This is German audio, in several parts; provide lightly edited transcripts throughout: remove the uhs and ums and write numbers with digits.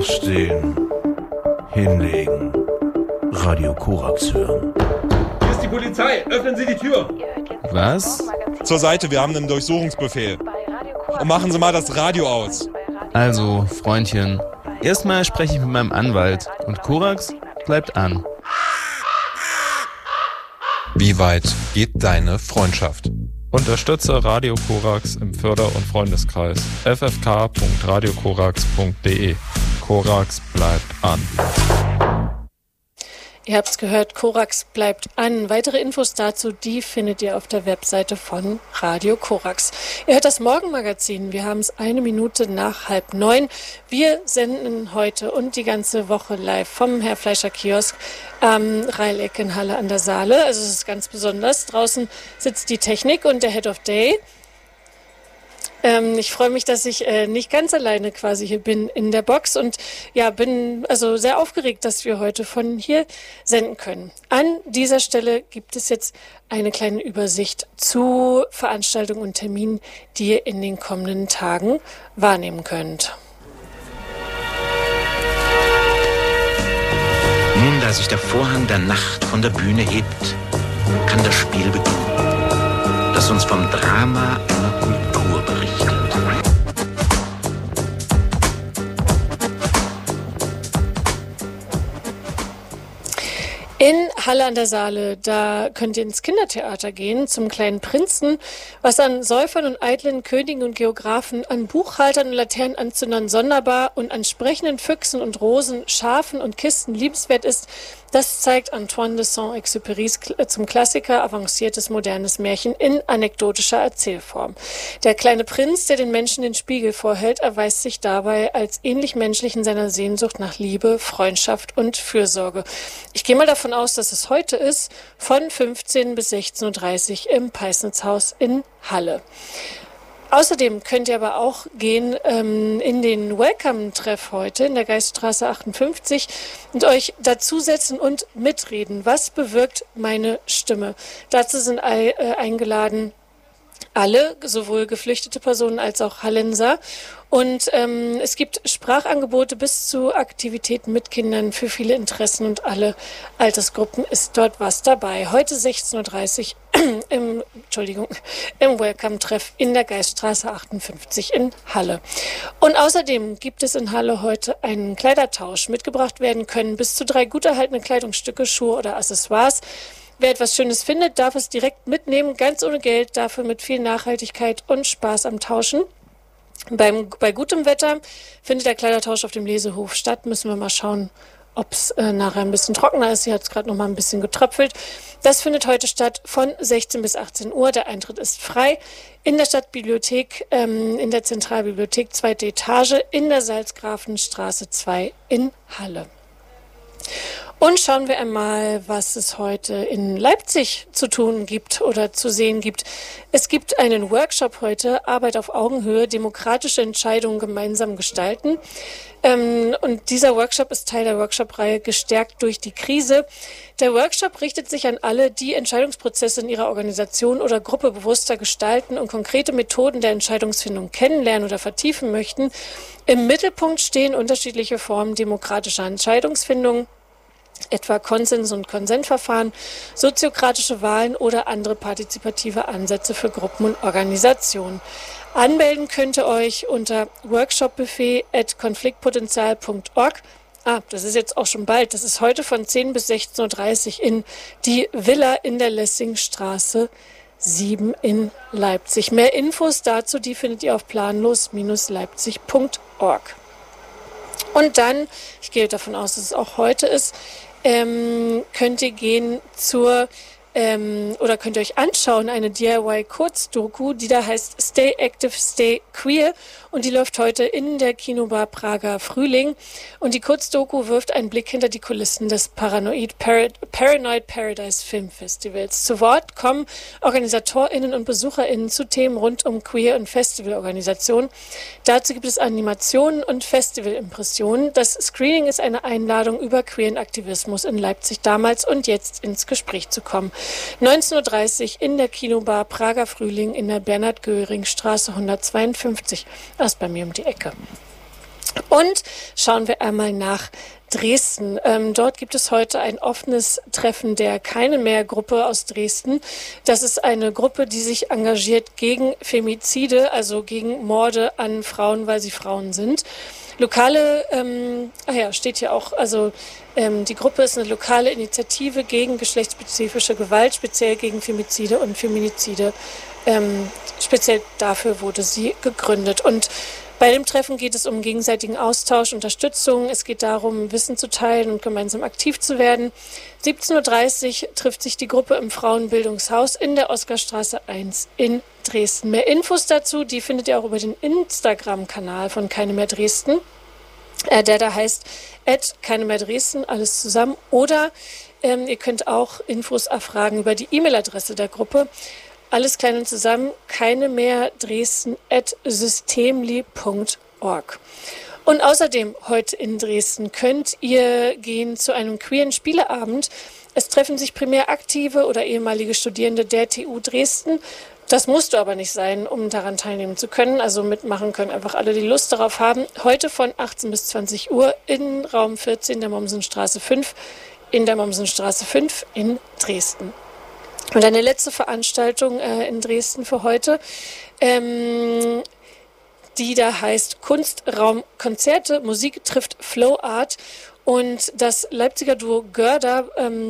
Aufstehen. Hinlegen. Radio Korax hören. Hier ist die Polizei. Öffnen Sie die Tür. Was? Zur Seite, wir haben einen Durchsuchungsbefehl. Und machen Sie mal das Radio aus. Also, Freundchen, erstmal spreche ich mit meinem Anwalt und Korax bleibt an. Wie weit geht deine Freundschaft? Unterstütze Radio Korax im Förder- und Freundeskreis ffk.radiokorax.de. Korax bleibt an. Ihr habt's gehört, Korax bleibt an. Weitere Infos dazu, die findet ihr auf der Webseite von Radio Korax. Ihr hört das Morgenmagazin. Wir haben es 1 Minute nach 8:30. Wir senden heute und die ganze Woche live vom Herr Fleischer Kiosk am Reileck in Halle an der Saale. Also es ist ganz besonders. Draußen sitzt die Technik und der Head of Day. Ich freue mich, dass ich nicht ganz alleine quasi hier bin in der Box und ja, bin also sehr aufgeregt, dass wir heute von hier senden können. An dieser Stelle gibt es jetzt eine kleine Übersicht zu Veranstaltungen und Terminen, die ihr in den kommenden Tagen wahrnehmen könnt. Nun, da sich der Vorhang der Nacht von der Bühne hebt, kann das Spiel beginnen, das uns vom Drama einer Kultur berichtet. In Halle an der Saale, da könnt ihr ins Kindertheater gehen, zum kleinen Prinzen, was an Säufern und eitlen Königen und Geografen, an Buchhaltern und Laternenanzündern sonderbar und an sprechenden Füchsen und Rosen, Schafen und Kisten liebenswert ist. Das zeigt Antoine de Saint-Exupérys zum Klassiker avanciertes modernes Märchen in anekdotischer Erzählform. Der kleine Prinz, der den Menschen den Spiegel vorhält, erweist sich dabei als ähnlich menschlich in seiner Sehnsucht nach Liebe, Freundschaft und Fürsorge. Ich gehe mal davon aus, dass es heute ist, von 15 bis 16.30 Uhr im Peisnitzhaus in Halle. Außerdem könnt ihr aber auch gehen in den Welcome-Treff heute in der Geiststraße 58 und euch dazusetzen und mitreden. Was bewirkt meine Stimme? Dazu sind eingeladen alle, sowohl geflüchtete Personen als auch Hallenser. Und es gibt Sprachangebote bis zu Aktivitäten mit Kindern für viele Interessen und alle Altersgruppen ist dort was dabei. Heute 16.30 Uhr im Welcome-Treff in der Geiststraße 58 in Halle. Und außerdem gibt es in Halle heute einen Kleidertausch. Mitgebracht werden können bis zu 3 gut erhaltene Kleidungsstücke, Schuhe oder Accessoires. Wer etwas Schönes findet, darf es direkt mitnehmen, ganz ohne Geld, dafür mit viel Nachhaltigkeit und Spaß am Tauschen. Bei gutem Wetter findet der Kleidertausch auf dem Lesehof statt. Müssen wir mal schauen, ob es nachher ein bisschen trockener ist. Hier hat es gerade noch mal ein bisschen getröpfelt. Das findet heute statt von 16 bis 18 Uhr. Der Eintritt ist frei in der Stadtbibliothek, in der Zentralbibliothek, 2. Etage, in der Salzgrafenstraße 2 in Halle. Und schauen wir einmal, was es heute in Leipzig zu tun gibt oder zu sehen gibt. Es gibt einen Workshop heute, Arbeit auf Augenhöhe, demokratische Entscheidungen gemeinsam gestalten. Und dieser Workshop ist Teil der Workshop-Reihe Gestärkt durch die Krise. Der Workshop richtet sich an alle, die Entscheidungsprozesse in ihrer Organisation oder Gruppe bewusster gestalten und konkrete Methoden der Entscheidungsfindung kennenlernen oder vertiefen möchten. Im Mittelpunkt stehen unterschiedliche Formen demokratischer Entscheidungsfindung, etwa Konsens- und Konsentverfahren, soziokratische Wahlen oder andere partizipative Ansätze für Gruppen und Organisationen. Anmelden könnt ihr euch unter workshopbuffet@konfliktpotenzial.org. Das ist jetzt auch schon bald. Das ist heute von 10 bis 16.30 Uhr in die Villa in der Lessingstraße 7 in Leipzig. Mehr Infos dazu, die findet ihr auf planlos-leipzig.org. Und dann, ich gehe davon aus, dass es auch heute ist, könnt ihr gehen oder könnt ihr euch anschauen, eine DIY-Kurzdoku, die da heißt Stay Active, Stay Queer und die läuft heute in der Kinobar Prager Frühling und die Kurzdoku wirft einen Blick hinter die Kulissen des Paranoid Paradise Film Festivals. Zu Wort kommen OrganisatorInnen und BesucherInnen zu Themen rund um Queer- und Festivalorganisation. Dazu gibt es Animationen und Festivalimpressionen. Das Screening ist eine Einladung, über queeren Aktivismus in Leipzig damals und jetzt ins Gespräch zu kommen. 19.30 Uhr in der Kinobar Prager Frühling in der Bernhard-Göring-Straße 152. Das ist bei mir um die Ecke. Und schauen wir einmal nach Dresden. Dort gibt es heute ein offenes Treffen der Keine mehr Gruppe aus Dresden. Das ist eine Gruppe, die sich engagiert gegen Femizide, also gegen Morde an Frauen, weil sie Frauen sind. Lokale, steht hier auch, also die Gruppe ist eine lokale Initiative gegen geschlechtsspezifische Gewalt, speziell gegen Femizide und Feminizide. Speziell dafür wurde sie gegründet. Und bei dem Treffen geht es um gegenseitigen Austausch, Unterstützung. Es geht darum, Wissen zu teilen und gemeinsam aktiv zu werden. 17:30 Uhr trifft sich die Gruppe im Frauenbildungshaus in der Oskarstraße 1 in Dresden. Mehr Infos dazu, die findet ihr auch über den Instagram-Kanal von Keine mehr Dresden. Der da heißt @keine mehr Dresden, alles zusammen. Oder ihr könnt auch Infos erfragen über die E-Mail-Adresse der Gruppe. Alles klein und zusammen, keine mehr Dresden@systemli.org. Und außerdem heute in Dresden könnt ihr gehen zu einem queeren Spieleabend. Es treffen sich primär aktive oder ehemalige Studierende der TU Dresden. Das musst du aber nicht sein, um daran teilnehmen zu können. Also mitmachen können einfach alle, die Lust darauf haben. Heute von 18 bis 20 Uhr in Raum 14 der Mommsenstraße 5 in der Mommsenstraße 5 in Dresden. Und eine letzte Veranstaltung in Dresden für heute, die da heißt Kunstraumkonzerte, Musik trifft Flow Art, und das Leipziger Duo Görder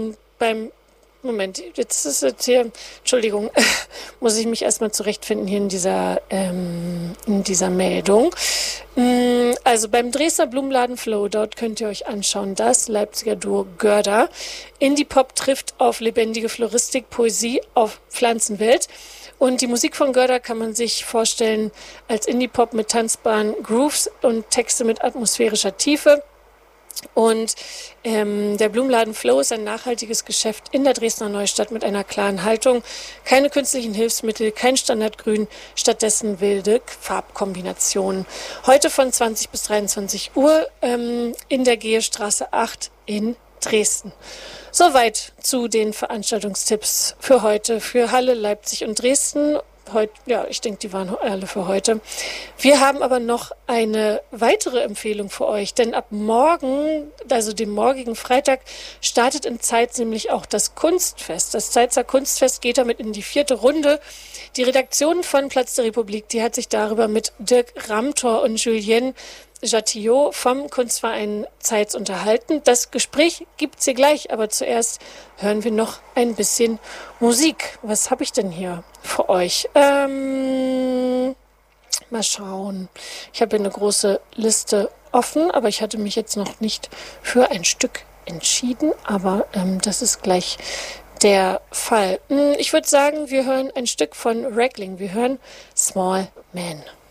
Entschuldigung, muss ich mich erstmal zurechtfinden hier in dieser Meldung. Also beim Dresdner Blumenladen Flow, dort könnt ihr euch anschauen, das Leipziger Duo Görder. Indie-Pop trifft auf lebendige Floristik, Poesie, auf Pflanzenwelt. Und die Musik von Görder kann man sich vorstellen als Indie-Pop mit tanzbaren Grooves und Texte mit atmosphärischer Tiefe. Und der Blumenladen Flow ist ein nachhaltiges Geschäft in der Dresdner Neustadt mit einer klaren Haltung. Keine künstlichen Hilfsmittel, kein Standardgrün, stattdessen wilde Farbkombinationen. Heute von 20 bis 23 Uhr in der Gehestraße 8 in Dresden. Soweit zu den Veranstaltungstipps für heute, für Halle, Leipzig und Dresden. Heute, ja, ich denke, die waren alle für heute. Wir haben aber noch eine weitere Empfehlung für euch, denn ab morgen, also dem morgigen Freitag, startet in Zeitz nämlich auch das Kunstfest. Das Zeitzer Kunstfest geht damit in die 4. Runde. Die Redaktion von Platz der Republik, die hat sich darüber mit Dirk Ramtor und Julien Jatillot vom Kunstverein Zeitz unterhalten. Das Gespräch gibt's hier gleich, aber zuerst hören wir noch ein bisschen Musik. Was habe ich denn hier für euch? Mal schauen. Ich habe hier eine große Liste offen, aber ich hatte mich jetzt noch nicht für ein Stück entschieden, aber das ist gleich der Fall. Ich würde sagen, wir hören ein Stück von Rackling. Wir hören Small Man.